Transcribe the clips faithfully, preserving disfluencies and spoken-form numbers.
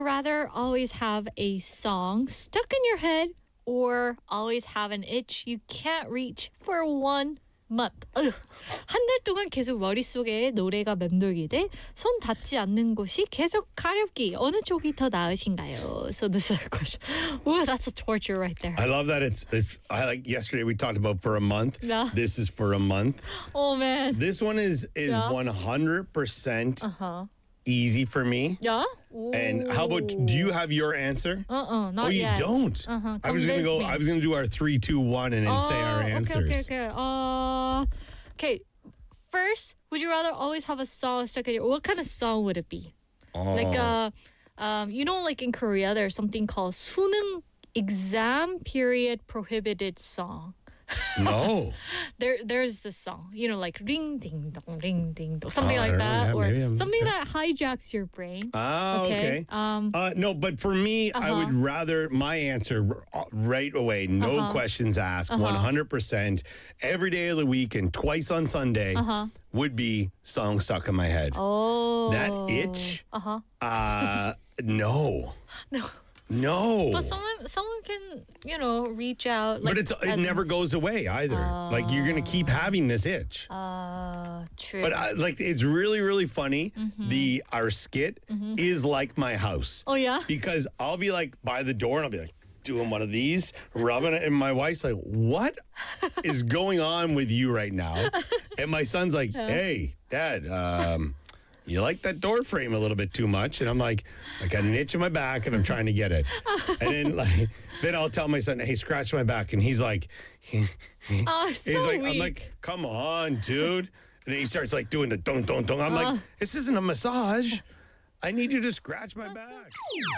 Rather always have a song stuck in your head or always have an itch you can't reach for one month. 한 달 동안 계속 머릿속에 노래가 맴돌게 돼 손 닿지 않는 곳이 계속 가렵기. 어느 쪽이 더 나으신가요? So this is a question. Ooh, that's a torture right there. I love that it's, it's I like yesterday we talked about for a month. Yeah. This is for a month. Oh man. This one is is Yeah. one hundred percent Uh-huh. easy for me. Yeah? And how about do you have your answer? Uh-uh, not oh, you yet. don't. Uh-huh. I was gonna Convince go. me. I was gonna do our three, two, one, and then say our Oh, answers. Okay, okay, okay. Uh, okay. First, would you rather always have a song stuck in your? What kind of song would it be? Oh. Like uh, um, you know, like in Korea, there's something called 수능 exam period prohibited song. No. There, there's this song, you know, like ring ding dong, ring ding dong, something Oh, I like don't know. that, Yeah, or maybe I'm- something yeah. that hijacks your brain. Ah, okay. Um. Uh, no, but for me, I Uh-huh. would rather my answer r- right away, no Uh-huh. questions asked, Uh-huh. one hundred percent, every day of the week and twice on Sunday Uh-huh. would be song stuck in my head. Oh. That itch? Uh huh. Uh, no. No. No. But someone, someone can, you know, reach out. Like, but it's, it as- never goes away either. like you're gonna keep having this itch. Uh, true. But I, like it's really really funny. The our skit is like my house. oh yeah. Because I'll be like by the door and I'll be like doing one of these, rubbing it, and my wife's like, "What is going on with you right now?" And my son's like, "Hey, Dad, um, you like that door frame a little bit too much?" And I'm like, "I got an itch in my back and I'm trying to get it." And then like, then I'll tell my son, "Hey, scratch my back," and he's like, Oh, so he's like, weak. I'm like, "Come on, dude." And then he starts like doing the dong dong dong. I'm like, "This isn't a massage. I need you to scratch my back."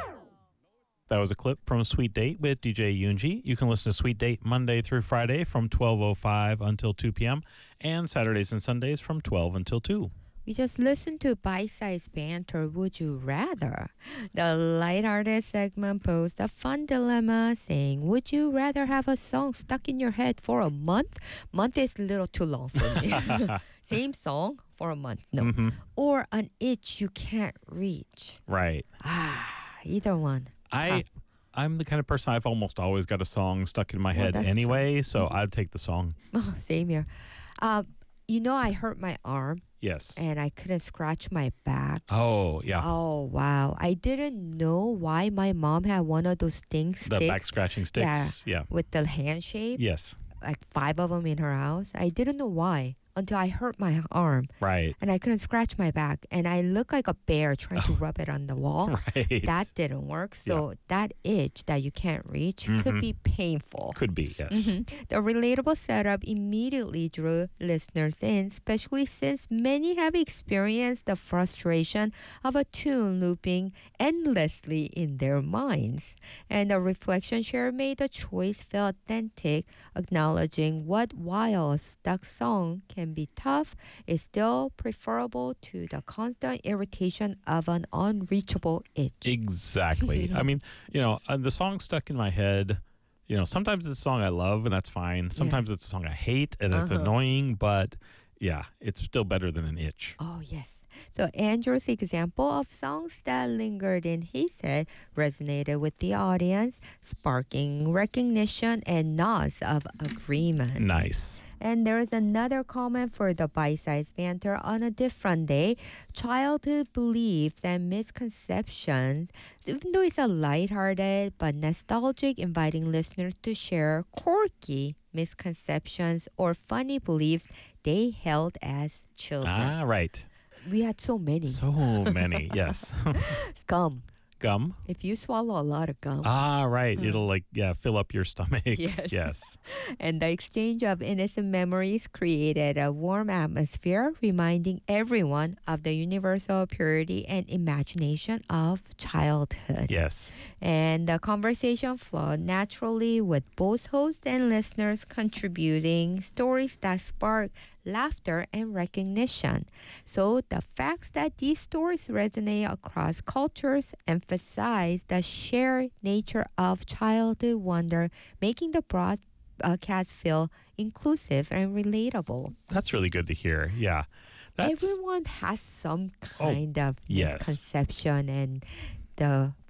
That was a clip from Sweet Date with D J Yoonji. You can listen to Sweet Date Monday through Friday from twelve oh five until two p.m. and Saturdays and Sundays from twelve until two. We just listened to bite-sized banter, Would You Rather? The lighthearted segment posed a fun dilemma saying, would you rather have a song stuck in your head for a month? Month is a little too long for me. Same song for a month, no. Mm-hmm. Or an itch you can't reach. Right. Ah, either one. I, I'm the kind of person I've almost always got a song stuck in my Well, head that's anyway, so I'd take the song. Oh, same here. Uh, you know, I hurt my arm Yes. and I couldn't scratch my back. Oh, yeah. Oh, wow. I didn't know why my mom had one of those things The sticks back scratching sticks. Yeah. with the hand shape, Yes. like five of them in her house. I didn't know why until I hurt my arm Right. and I couldn't scratch my back. And I looked like a bear trying to rub it on the wall. Right. That didn't work. So that itch that you can't reach could be painful. Could be, yes. Mhm. The relatable setup immediately drew listeners in, especially since many have experienced the frustration of a tune looping endlessly in their minds. And the reflection share made the choice feel authentic, acknowledging what while a stuck song can be tough, is still preferable to the constant irritation of an unreachable itch. Exactly. I mean, you know, uh, the song stuck in my head. You know, sometimes it's a song I love and that's fine. Sometimes it's a song I hate and it's Uh-huh. annoying, but yeah, it's still better than an itch. Oh, yes. So Andrew's example of songs that lingered in his head resonated with the audience, sparking recognition and nods of agreement. Nice. And there is another comment for the bite-sized banter on a different day. Childhood beliefs and misconceptions, even though it's a lighthearted but nostalgic, inviting listeners to share quirky misconceptions or funny beliefs they held as children. Ah, right. We had so many. So many. Yes. Gum. Gum. If you swallow a lot of gum. Ah, right. It'll like, yeah, fill up your stomach. Yes. Yes. And the exchange of innocent memories created a warm atmosphere, reminding everyone of the universal purity and imagination of childhood. Yes. And the conversation flowed naturally with both hosts and listeners contributing stories that spark laughter and recognition. So the facts that these stories resonate across cultures emphasize the shared nature of childhood wonder, making the broadcast feel inclusive and relatable. That's really good to hear. Yeah. That's Everyone has some kind of yes. misconception, and the